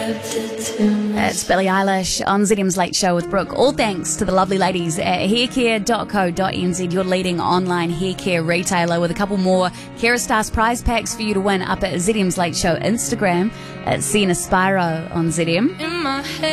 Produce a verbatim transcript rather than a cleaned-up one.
It's Billie Eilish on Z M's Late Show with Brooke. All thanks to the lovely ladies at haircare dot co dot n z, your leading online hair care retailer, with a couple more Kerastars prize packs for you to win up at Z M's Late Show Instagram at Sienna Spyro on Z M. In my head.